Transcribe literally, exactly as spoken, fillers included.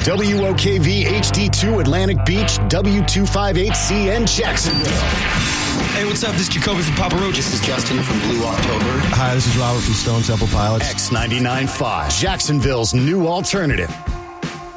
W O K V H D two Atlantic Beach, W two fifty-eight C N Jacksonville. Hey, what's up? This is Jacoby from Papa Roach. This is Justin from Blue October. Hi, this is Robert from Stone Temple Pilots. X ninety-nine point five, Jacksonville's new alternative.